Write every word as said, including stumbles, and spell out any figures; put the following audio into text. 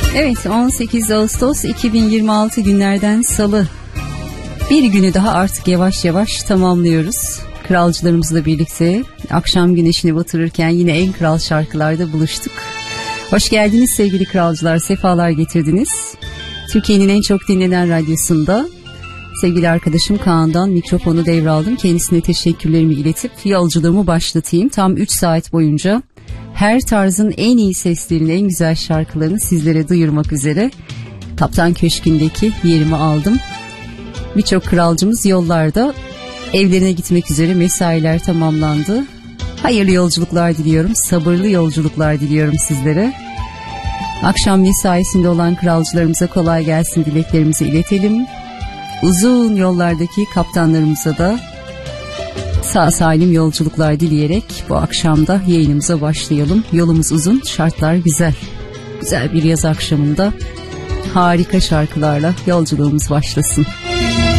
Evet, on sekiz Ağustos iki bin yirmi altı günlerden Salı. Bir günü daha artık yavaş yavaş tamamlıyoruz. Kralcılarımızla birlikte akşam güneşini batırırken yine en kral şarkılarda buluştuk. Hoş geldiniz sevgili kralcılar, sefalar getirdiniz. Türkiye'nin en çok dinlenen radyosunda sevgili arkadaşım Kaan'dan mikrofonu devraldım. Kendisine teşekkürlerimi iletip yolculuğumu başlatayım. Tam üç saat boyunca her tarzın en iyi seslerini, en güzel şarkılarını sizlere duyurmak üzere Kaptan Köşkü'ndeki yerimi aldım. Birçok kralcımız yollarda, evlerine gitmek üzere, mesailer tamamlandı. Hayırlı yolculuklar diliyorum, sabırlı yolculuklar diliyorum sizlere. Akşam mesaisinde olan kralcılarımıza kolay gelsin dileklerimizi iletelim. Uzun yollardaki kaptanlarımıza da sağ salim yolculuklar dileyerek bu akşamda yayınımıza başlayalım. Yolumuz uzun, şartlar güzel. Güzel bir yaz akşamında harika şarkılarla yolculuğumuz başlasın.